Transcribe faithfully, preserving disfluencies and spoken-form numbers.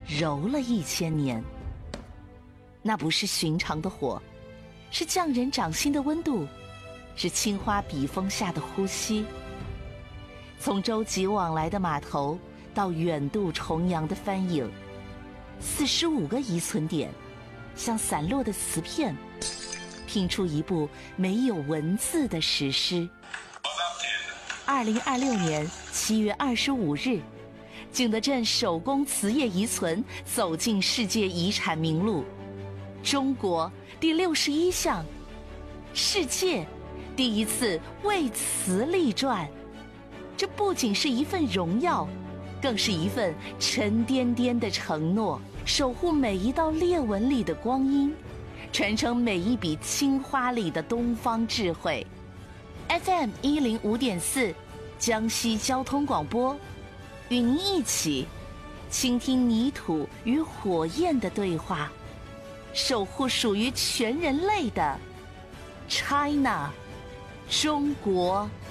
揉了一千年。那不是寻常的火，是匠人掌心的温度，是青花笔锋下的呼吸。从舟楫往来的码头到远渡重洋的帆影，四十五个遗存点，像散落的瓷片，拼出一部没有文字的史诗。二零二六年七月二十五日，景德镇手工瓷业遗存走进世界遗产名录，中国第六十一项，世界第一次为瓷立传。这不仅是一份荣耀，更是一份沉甸甸的承诺，守护每一道裂纹里的光阴，传承每一笔青花里的东方智慧。F M 一零五点四，江西交通广播，与您一起倾听泥土与火焰的对话，守护属于全人类的 China 中国。